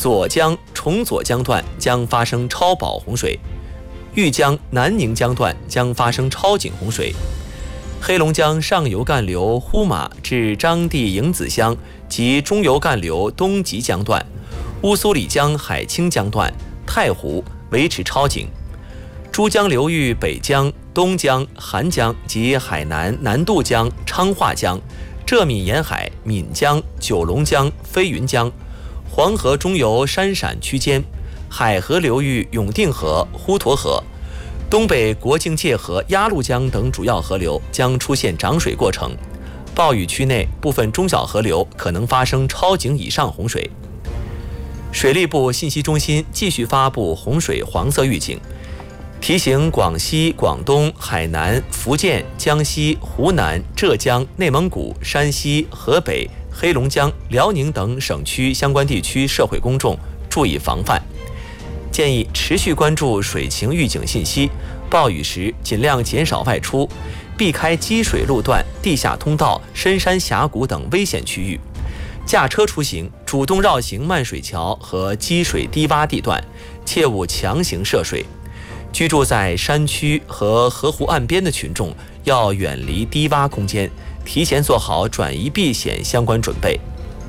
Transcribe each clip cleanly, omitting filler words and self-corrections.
左江、崇左江段将发生超保洪水，豫江、南宁江段将发生超警洪水。黑龙江上游干流呼玛至张地迎子乡及中游干流东极江段、乌苏里江海清江段、太湖维持超警。珠江流域北江、东江、韩江及海南南渡江、昌化江、浙闽沿海闽江、九龙江、飞云江、黄河中游山陕区间、海河流域永定河、滹沱河、东北国境界河鸭绿江等主要河流将出现涨水过程，暴雨区内部分中小河流可能发生超警以上洪水。水利部信息中心继续发布洪水黄色预警，提醒广西、广东、海南、福建、江西、湖南、浙江、内蒙古、山西、河北、黑龙江、辽宁等省区相关地区社会公众注意防范，建议持续关注水情预警信息，暴雨时尽量减少外出，避开积水路段、地下通道、深山峡谷等危险区域。驾车出行主动绕行漫水桥和积水低洼地段，切勿强行涉水。居住在山区和河湖岸边的群众要远离低洼空间，提前做好转移避险相关准备。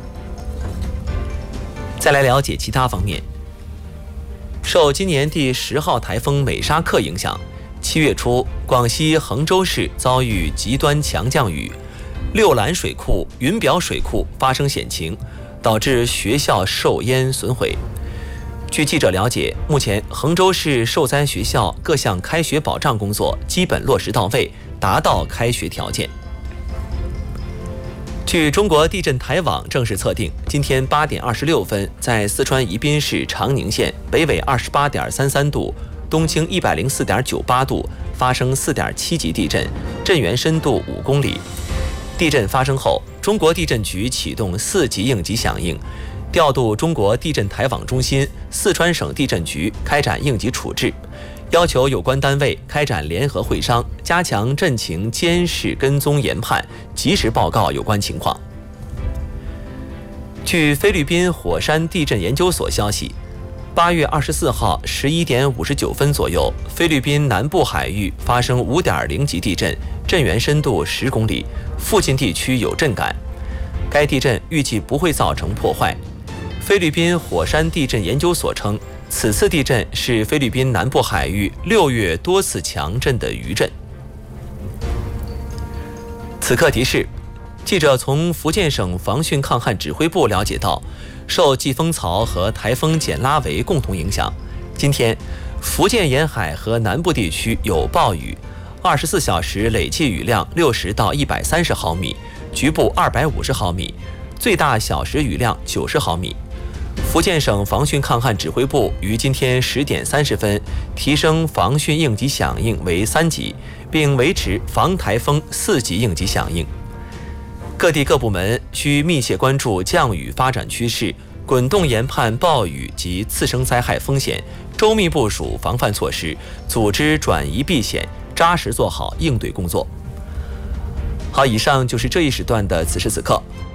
再来了解其他方面。受今年第10号台风美沙克影响，7月初，广西衡州市遭遇极端强降雨，六兰水库、云表水库发生险情，导致学校受淹损毁。据记者了解，目前衡州市受灾学校各项开学保障工作基本落实到位，达到开学条件。据中国地震台网正式测定，今天8点26分，在四川宜宾市长宁县北纬28.33度、东经104.98度发生4.7级地震，震源深度5公里。地震发生后，中国地震局启动4级应急响应，调度中国地震台网中心、四川省地震局开展应急处置，要求有关单位开展联合会商，加强震情监视跟踪研判，及时报告有关情况。据菲律宾火山地震研究所消息，8月24号11点59分左右，菲律宾南部海域发生5.0级地震，震源深度10公里，附近地区有震感。该地震预计不会造成破坏。菲律宾火山地震研究所称，此次地震是菲律宾南部海域6月多次强震的余震。此刻提示，记者从福建省防汛抗旱指挥部了解到，受季风槽和台风简拉维共同影响，今天福建沿海和南部地区有暴雨，24小时累计雨量60到130毫米，局部250毫米，最大小时雨量90毫米。福建省防汛抗旱指挥部于今天10点30分提升防汛应急响应为3级，并维持防台风4级应急响应。各地各部门需密切关注降雨发展趋势，滚动研判暴雨及次生灾害风险，周密部署防范措施，组织转移避险，扎实做好应对工作。好，以上就是这一时段的此时此刻。